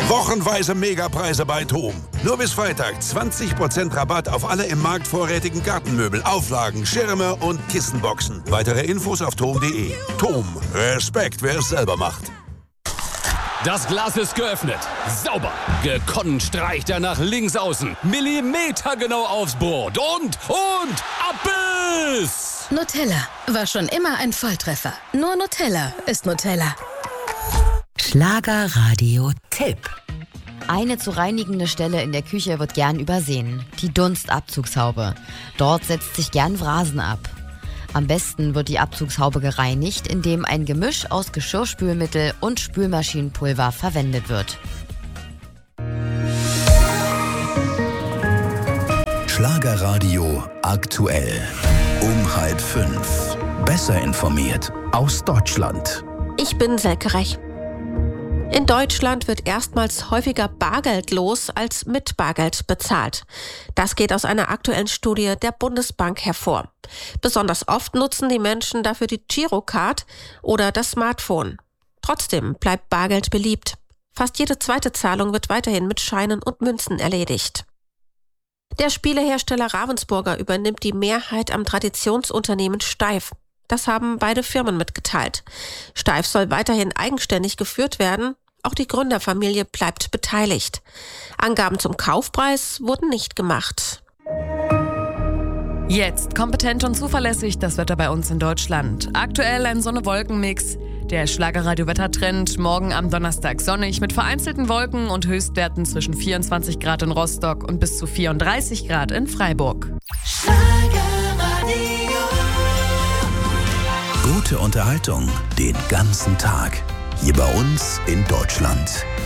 Wochenweise Megapreise bei TOM. Nur bis Freitag 20% Rabatt auf alle im Markt vorrätigen Gartenmöbel, Auflagen, Schirme und Kissenboxen. Weitere Infos auf tom.de. TOM. Respekt, wer es selber macht. Das Glas ist geöffnet. Sauber. Gekonnt streicht er nach links außen. Millimetergenau aufs Brot. Und Abbiss! Nutella war schon immer ein Volltreffer. Nur Nutella ist Nutella. Schlagerradio-Tipp. Eine zu reinigende Stelle in der Küche wird gern übersehen. Die Dunstabzugshaube. Dort setzt sich gern Wrasen ab. Am besten wird die Abzugshaube gereinigt, indem ein Gemisch aus Geschirrspülmittel und Spülmaschinenpulver verwendet wird. Schlagerradio aktuell. Um 4:30. Besser informiert aus Deutschland. Ich bin Selke Rech. In Deutschland wird erstmals häufiger bargeldlos als mit Bargeld bezahlt. Das geht aus einer aktuellen Studie der Bundesbank hervor. Besonders oft nutzen die Menschen dafür die Girocard oder das Smartphone. Trotzdem bleibt Bargeld beliebt. Fast jede zweite Zahlung wird weiterhin mit Scheinen und Münzen erledigt. Der Spielehersteller Ravensburger übernimmt die Mehrheit am Traditionsunternehmen Steiff. Das haben beide Firmen mitgeteilt. Steiff soll weiterhin eigenständig geführt werden. Auch die Gründerfamilie bleibt beteiligt. Angaben zum Kaufpreis wurden nicht gemacht. Jetzt kompetent und zuverlässig das Wetter bei uns in Deutschland. Aktuell ein Sonne-Wolken-Mix. Der Schlagerradio-Wettertrend morgen am Donnerstag sonnig mit vereinzelten Wolken und Höchstwerten zwischen 24 Grad in Rostock und bis zu 34 Grad in Freiburg. Gute Unterhaltung den ganzen Tag. Hier bei uns in Deutschland.